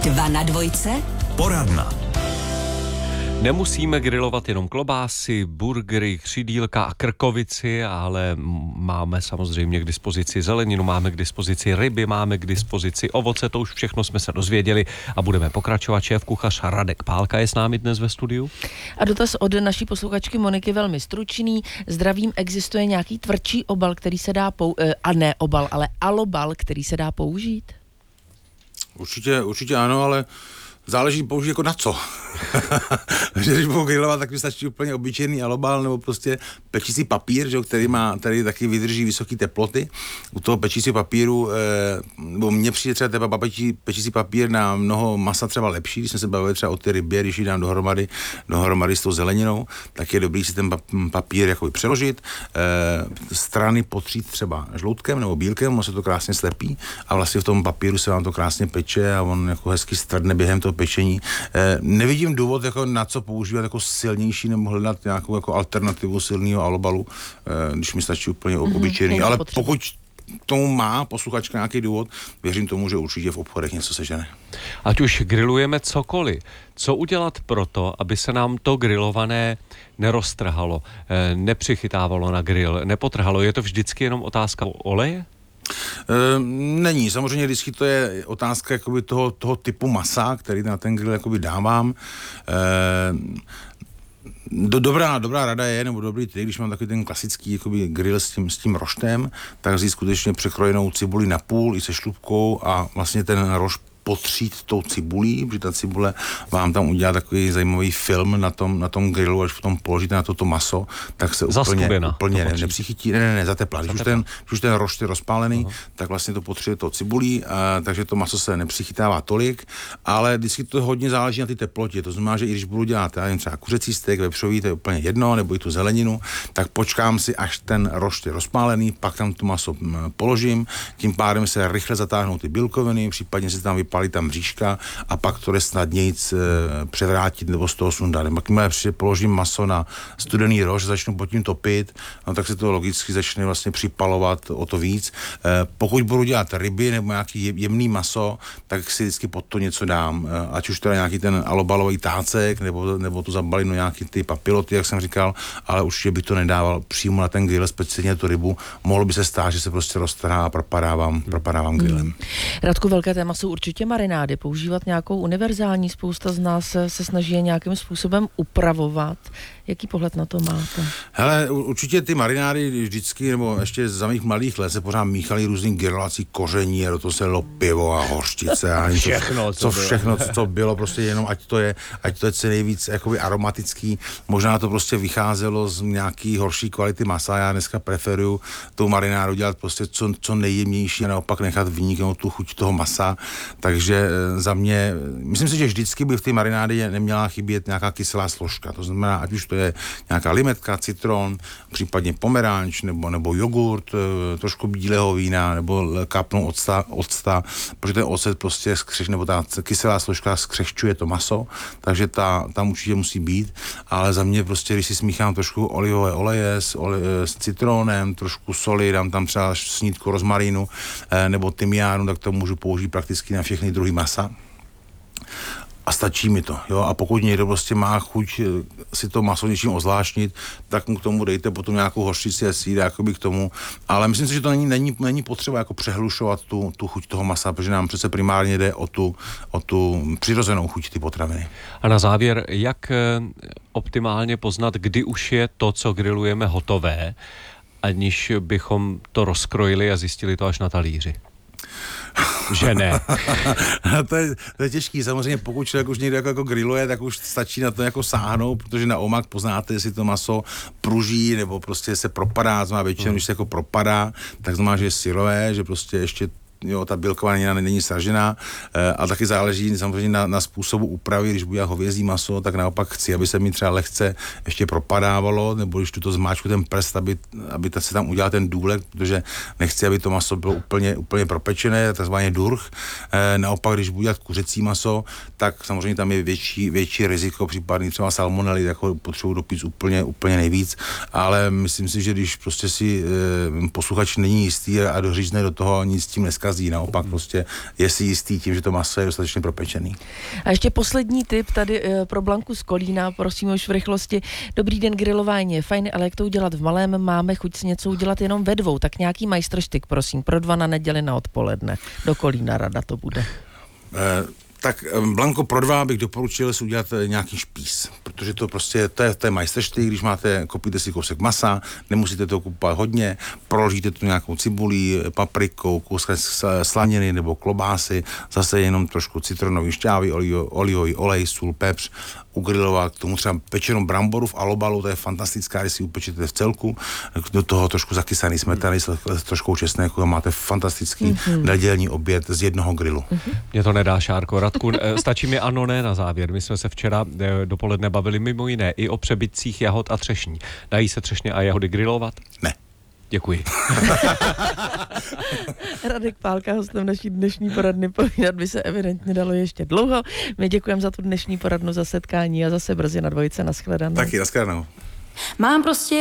Dva na dvojce. Poradna. Nemusíme grilovat jenom klobásy, burgery, křidílka a krkovici, ale máme samozřejmě k dispozici zeleninu, máme k dispozici ryby, máme k dispozici ovoce, to už všechno jsme se dozvěděli a budeme pokračovat. Šéfkuchař Radek Pálka je s námi dnes ve studiu. A dotaz od naší posluchačky Moniky velmi stručný. Zdravím, existuje nějaký tvrdší obal, který se dá a ne obal, ale alobal, který se dá použít? Určitě ano, ale záleží použít jako na co. Že když budu grilovat, tak mi stačí úplně obyčejný alobal nebo prostě pečící papír, že, který taky vydrží vysoké teploty. U toho pečící papíru, nebo mně přijde třeba pečící papír na mnoho masa třeba lepší, když jsme se bavili třeba o ty rybě, když ji dám dohromady s tou zeleninou, tak je dobrý si ten papír jakoby přeložit, strany potřít třeba žloutkem nebo bílkem, on se to krásně slepí a vlastně v tom papíru se vám to krásně peče a on jako hezky stvrdne během toho pečení. Nevidím důvod, jako na co používat jako silnější nebo hledat nějakou jako alternativu silného alobalu, když mi stačí úplně obyčejný, ale pokud tomu má posluchačka nějaký důvod, věřím tomu, že určitě v obchodech něco sežene. Ať už grillujeme cokoliv, co udělat proto, aby se nám to grillované neroztrhalo, nepřichytávalo na grill, nepotrhalo? Je to vždycky jenom otázka oleje? Není, samozřejmě vždycky to je otázka jakoby toho typu masa, který na ten grill jakoby dávám. Dobrá rada je, nebo dobrý trik, když mám takový ten klasický jakoby grill s tím roštem, tak vzít skutečně překrojenou cibuli na půl i se šlupkou a vlastně ten rošt potřít tou cibulí, protože ta cibule vám tam udělá takový zajímavý film na tom grillu, až v tom položíte na toto maso, tak se úplně nepřichytí, zateplá. Když už ten rošt je rozpálený, tak vlastně to potřebuje tou cibulí, takže to maso se nepřichytává tolik, ale vždycky to hodně záleží na té teplotě. To znamená, že i když budu dělat třeba kuřecí steak, vepřový, to je úplně jedno, nebo i tu zeleninu, tak počkám si, až ten rošt je rozpálený, pak tam to maso položím, tím pádem se rychle zatáhnou ty bílkoviny, případně se tam vypálí tam mřížka a pak to jde snadnějc převrátit nebo z toho sundat. Jakmile položím maso na studený rož, začnu pod tím topit, no, tak se to logicky začne vlastně připalovat o to víc. Pokud budu dělat ryby nebo nějaký jemný maso, tak si vždycky pod to něco dám. Ať už teda nějaký ten alobalový tácek, nebo tu zabalím nějaký ty papiloty, jak jsem říkal, ale určitě bych to nedával přímo na ten grill, speciálně tu rybu. Mohlo by se stát, že se prostě roztrhá a propadávám grillem. Radku, velké téma jsou určitě marinády. Používat nějakou univerzální, spousta z nás se snaží je nějakým způsobem upravovat. Jaký pohled na to máte? Hele, určitě ty marinády vždycky, nebo ještě za mých mladých let se pořád míchali různý grilovací koření, a do toho se dalo pivo a hořčice a všechno, co bylo, prostě jenom ať to je co nejvíc jakoby aromatický. Možná to prostě vycházelo z nějaký horší kvality masa. Já dneska preferuju tou marinádu dělat prostě co nejjemnější a naopak nechat vyniknout tu chuť toho masa. Takže za mě, myslím si, že vždycky by v té marinádě neměla chybět nějaká kyselá složka. To znamená, ať už to je nějaká limetka, citron, případně pomeranč nebo jogurt, trošku bílého vína nebo kápnou octa, protože ten ocet prostě nebo ta kyselá složka skřehčuje to maso, takže tam určitě musí být, ale za mě prostě, když si smíchám trošku olivové oleje s citronem, trošku soli, dám tam třeba snídku rozmarínu nebo tymiánu, tak to můžu použít prakticky na všechny druhy masa. A stačí mi to, jo, a pokud někdo prostě má chuť si to maso něčím ozvláštnit, tak mu k tomu dejte potom nějakou hořčici a sír jakoby k tomu, ale myslím si, že to není potřeba jako přehlušovat tu chuť toho masa, protože nám přece primárně jde o tu přirozenou chuť ty potraviny. A na závěr, jak optimálně poznat, kdy už je to, co grillujeme, hotové, aniž bychom to rozkrojili a zjistili to až na talíři? Že ne. To je těžký. Samozřejmě pokud člověk už někdo jako grilluje, tak už stačí na to jako sáhnout, protože na omak poznáte, jestli to maso pruží nebo prostě se propadá. Znamená většinou, když se jako propadá, tak znamená, že je syrové, že prostě ještě ta bílkovina není sražená a taky záleží samozřejmě na způsobu úpravy. Když budu dělat hovězí maso, tak naopak chci, aby se mi třeba lehce ještě propadávalo, nebo když to zmáčku ten prst, aby se tam udělal ten důlek, protože nechci, aby to maso bylo úplně propečené, takzvaný durch. Naopak, když budu dělat kuřecí maso, tak samozřejmě tam je větší riziko, případně třeba salmonely, jako potřebuji dopít úplně nejvíc, ale myslím si, že když prostě si posluchač není jistý a dořízne do toho, nic s tím dneska nekazí, naopak prostě je si jistý tím, že to maso je dostatečně propečený. A ještě poslední tip tady pro Blanku z Kolína, prosím už v rychlosti. Dobrý den, grilování je fajn, ale jak to udělat v malém? Máme chuť si něco udělat jenom ve dvou, tak nějaký majstrštyk, prosím, pro 2 na neděli na odpoledne. Do Kolína rada to bude. Tak Blanko, pro 2 bych doporučil si udělat nějaký špís, protože to prostě, to je majstrštyk, když koupíte si kousek masa, nemusíte to kupovat hodně, proložíte tu nějakou cibulí, paprikou, kousek slaniny nebo klobásy, zase jenom trošku citronový šťávy, olivový olej, sůl, pepř, ugrilovat, k tomu třeba pečenou bramboru v alobalu, to je fantastická, když si upečete v celku, do toho trošku zakysaný smetany s troškou česneku a máte fantastický nedělní oběd z jednoho grilu. Mě to nedá, Šárko. Radku, stačí mi ano, ne na závěr. My jsme se včera dopoledne bavili mimo jiné i o přebytcích jahod a třešní. Dají se třešně a jahody grilovat? Ne. Děkuji. Radek Pálka, hostem naší dnešní poradny, povídat by se evidentně dalo ještě dlouho. My děkujeme za tu dnešní poradnu, za setkání a zase brzy na dvojce. Nashledanou. Taky, nashledanou. Mám prostě